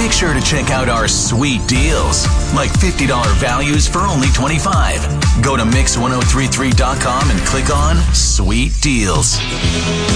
make sure to check out our sweet deals, like $50 values for only $25. Go to Mix1033.com and click on Sweet Deals.